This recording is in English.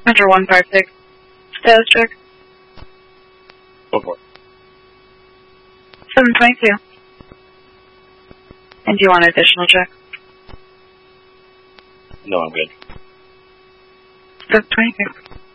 Hunter 156. Status check. Go for it. 722. And do you want an additional check? No, I'm good. 722.